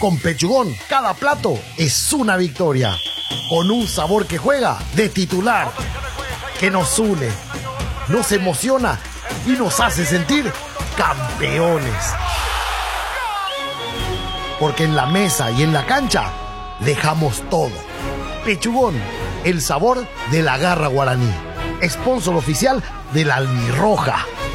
Con Pechugón, cada plato es una victoria. Con un sabor que juega de titular, que nos une, nos emociona y nos hace sentir campeones. Porque en la mesa y en la cancha dejamos todo. Pechugón, el sabor de la garra guaraní. Sponsor oficial de la Albirroja.